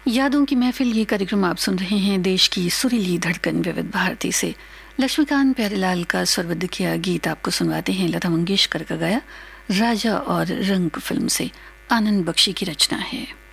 यादों की महफिल, ये कार्यक्रम आप सुन रहे हैं देश की सुरीली धड़कन विविध भारती से। लक्ष्मीकांत प्यारेलाल का स्वरबद्ध किया गीत आपको सुनवाते हैं लता मंगेशकर का गाया राजा और रंग फिल्म से। आनंद बख्शी की रचना है।